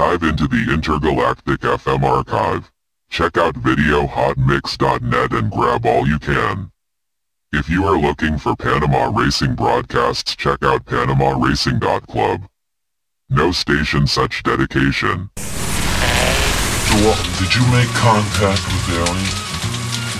dive into the intergalactic FM archive. Check out videohotmix.net and grab all you can. If you are looking for Panama Racing broadcasts, check out PanamaRacing.club. No station such dedication. So, did you make contact with the alien?